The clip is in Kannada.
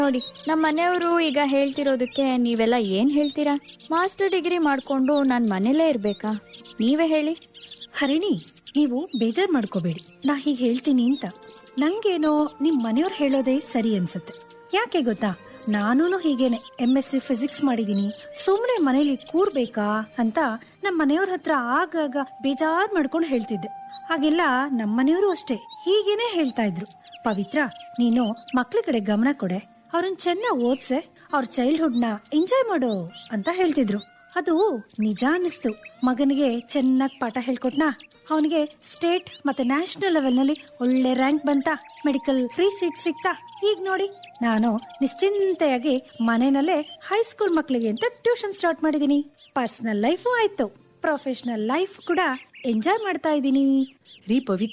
ನೋಡಿ, ನಮ್ಮ ಮನೆಯವರು ಈಗ ಹೇಳ್ತಿರೋದಕ್ಕೆ ನೀವೆಲ್ಲ ಏನ್ ಹೇಳ್ತೀರಾ? ಮಾಸ್ಟರ್ ಡಿಗ್ರಿ ಮಾಡ್ಕೊಂಡು ನಾನ್ ಮನೇಲೇ ಇರ್ಬೇಕಾ? ನೀವೇ ಹೇಳಿ. ಹರಿಣಿ, ನೀವು ಬೇಜಾರ್ ಮಾಡ್ಕೋಬೇಡಿ, ನಾ ಹೀಗೆ ಹೇಳ್ತೀನಿ ಅಂತ. ನಂಗೇನೋ ನಿಮ್ ಮನೆಯವ್ರು ಹೇಳೋದೇ ಸರಿ ಅನ್ಸುತ್ತೆ. ಯಾಕೆ ಗೊತ್ತಾ, ನಾನೂನು ಹೀಗೇನೆ MSc ಫಿಸಿಕ್ಸ್ ಮಾಡಿದೀನಿ, ಸುಮ್ನೆ ಮನೇಲಿ ಕೂರ್ಬೇಕಾ ಅಂತ ನಮ್ ಮನೆಯವ್ರ ಹತ್ರ ಆಗಾಗ ಬೇಜಾರ್ ಮಾಡ್ಕೊಂಡು ಹೇಳ್ತಿದ್ದೆ. ಹಾಗೆಲ್ಲ ನಮ್ಮನೆಯವರು ಅಷ್ಟೇ ಹೀಗೇನೆ ಹೇಳ್ತಾ ಇದ್ರು. ಪವಿತ್ರ, ನೀನು ಮಕ್ಳ ಕಡೆ ಗಮನ ಕೊಡೆ, ಅವ್ರನ್ನ ಚೆನ್ನಾಗ್ ಓದ್ಸೆ, ಅವ್ರ ಚೈಲ್ಡ್ಹುಡ್ ನ ಎಂಜಾಯ್ ಮಾಡು ಅಂತ ಹೇಳ್ತಿದ್ರು. ಅದು ನಿಜ ಅನ್ನಿಸ್ತು. ಮಗನಿಗೆ ಚೆನ್ನಾಗ್ ಪಾಠ ಹೇಳ್ಕೊಟ್ನಾ, ಅವನಿಗೆ ಸ್ಟೇಟ್ ಮತ್ತೆ ನ್ಯಾಷನಲ್ ಲೆವೆಲ್ ನಲ್ಲಿ ಒಳ್ಳೆ ರ್ಯಾಂಕ್ ಬಂತ, ಮೆಡಿಕಲ್ ಫ್ರೀ ಸೀಟ್ ಸಿಕ್ತಾ. ಈಗ ನೋಡಿ, ನಾನು ನಿಶ್ಚಿಂತೆಯಾಗಿ ಮನೆಯಲ್ಲೇ ಹೈಸ್ಕೂಲ್ ಮಕ್ಳಿಗೆ ಅಂತ ಟ್ಯೂಷನ್ ಸ್ಟಾರ್ಟ್ ಮಾಡಿದೀನಿ. ಪರ್ಸನಲ್ ಲೈಫು ಆಯ್ತು, ಪ್ರೊಫೆಷನಲ್ ಲೈಫ್ ಕೂಡ ಎಂಜಾಯ್ ಮಾಡ್ತಾ ಇದ್ದೀನಿ. ರೀ ಪವಿತ್ರ,